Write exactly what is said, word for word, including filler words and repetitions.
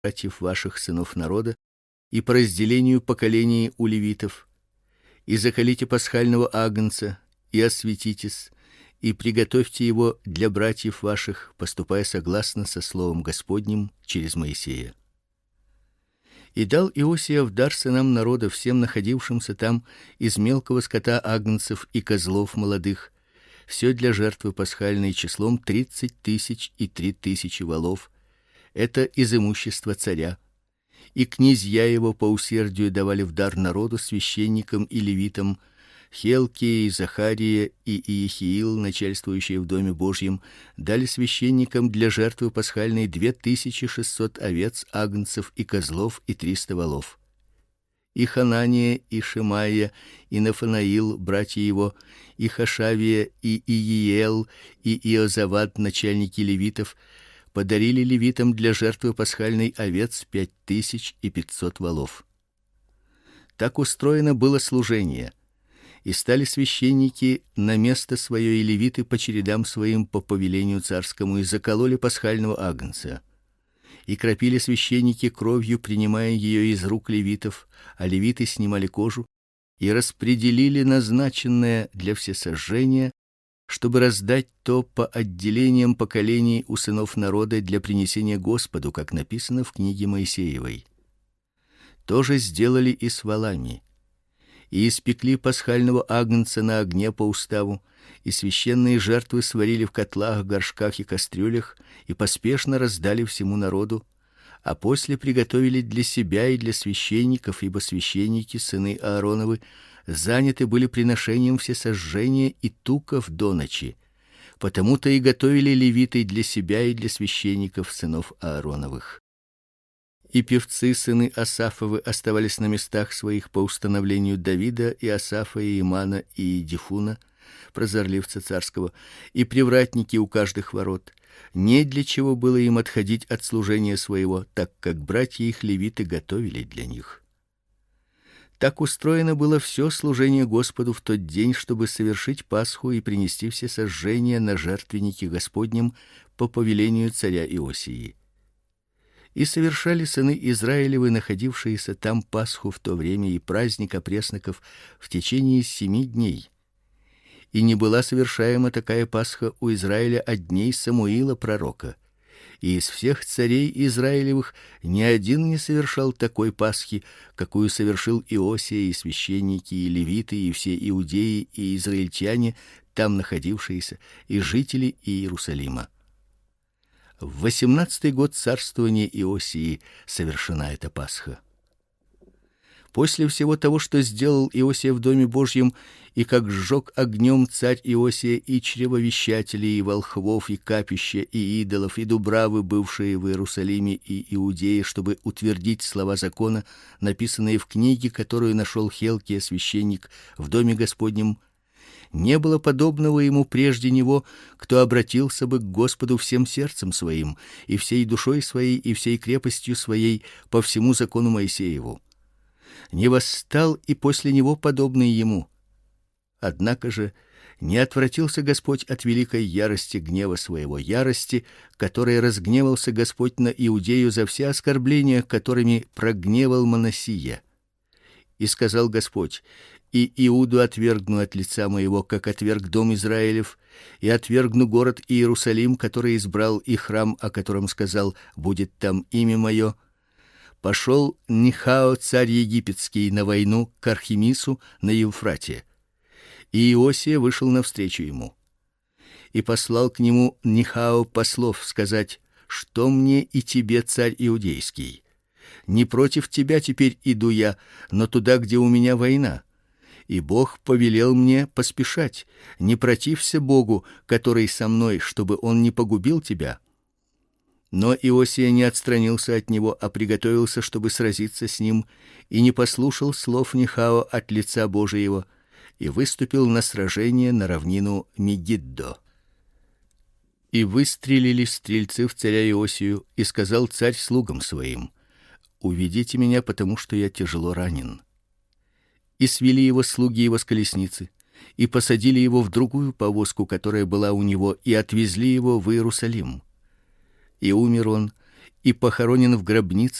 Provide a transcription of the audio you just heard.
братьев ваших, сынов народа, и по разделению поколений у левитов, и заколите пасхального агнца, и осветитесь, и приготовьте его для братьев ваших, поступая согласно со словом Господним через Моисея. И дал Иосия в дар сынам народа, всем находившимся там, из мелкого скота агнцев и козлов молодых, все для жертвы пасхальной числом тридцать тысяч и три тысячи волов. Это из имущества царя. И князья его по усердию давали в дар народу, священникам и левитам. Хелкия и Захария и Иехиил, начальствующие в доме Божьем, дали священникам для жертвы пасхальной две тысячи шестьсот овец, агнцев и козлов и триста волов. И Ханания, и Шемаия, и Нафанаил, братья его, и Хашавия, и Иеел, и Иозавад, начальники левитов, подарили левитам для жертвы пасхальной овец пять тысяч и пятьсот волов. Так устроено было служение. И стали священники на место свое и левиты по чередам своим по повелению царскому, и закололи пасхального агнца. И кропили священники кровью, принимая ее из рук левитов, а левиты снимали кожу и распределили назначенное для всесожжения, чтобы раздать то по отделениям поколений у сынов народа для принесения Господу, как написано в книге Моисеевой. То же сделали и с волами. И испекли пасхального агнца на огне по уставу, и священные жертвы сварили в котлах, горшках и кастрюлях, и поспешно раздали всему народу, а после приготовили для себя и для священников, ибо священники, сыны Аароновы, заняты были приношением всесожжения и туков до ночи. Потому-то и готовили левиты для себя и для священников, сынов Аароновых. И певцы, сыны Асафовы, оставались на местах своих по установлению Давида и Асафа и Имана и Едифуна, прозорливца царского, и привратники у каждых ворот. Не для чего было им отходить от служения своего, так как братья их левиты готовили для них. Так устроено было все служение Господу в тот день, чтобы совершить Пасху и принести все сожжения на жертвеннике Господнем по повелению царя Иосии. И совершали сыны Израилевы, находившиеся там, Пасху в то время и праздник опресноков в течение семи дней. И не была совершаема такая Пасха у Израиля от дней Самуила пророка. И из всех царей Израилевых ни один не совершал такой Пасхи, какую совершил Иосия, и священники, и левиты, и все иудеи и израильтяне, там находившиеся, и жители Иерусалима. В восемнадцатый год царствования Иосии совершена эта Пасха. После всего того, что сделал Иосия в доме Божьем, и как сжег огнем царь Иосия и чревовещателей, и волхвов, и капища, и идолов, и дубравы, бывшие в Иерусалиме и Иудее, чтобы утвердить слова закона, написанные в книге, которую нашел Хелкия, священник, в доме Господнем, не было подобного ему прежде него, кто обратился бы к Господу всем сердцем своим, и всей душой своей, и всей крепостью своей по всему закону Моисееву. Не восстал и после него подобный ему. Однако же не отвратился Господь от великой ярости гнева своего, ярости, которой разгневался Господь на Иудею за все оскорбления, которыми прогневал Манассия. И сказал Господь: и Иуду отвергну от лица моего, как отверг дом Израилев, и отвергну город Иерусалим, который избрал, и храм, о котором сказал: будет там имя мое. Пошел Нихао, царь египетский, на войну к Архимису на Евфрате. И Иосия вышел навстречу ему. И послал к нему Нихао послов сказать: что мне и тебе, царь иудейский? Не против тебя теперь иду я, но туда, где у меня война. И Бог повелел мне поспешать. Не протився Богу, который со мной, чтобы он не погубил тебя. Но Иосия не отстранился от него, а приготовился, чтобы сразиться с ним, и не послушал слов Нихао от лица Божьего, и выступил на сражение на равнину Мегиддо. И выстрелили стрельцы в царя Иосию, и сказал царь слугам своим: уведите меня, потому что я тяжело ранен. И свели его слуги его с колесницы, и посадили его в другую повозку, которая была у него, и отвезли его в Иерусалим. И умер он, и похоронен в гробнице